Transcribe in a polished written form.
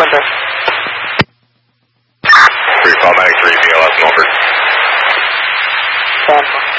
window. 3 Call Medic 3 VLS Milford. Stand by.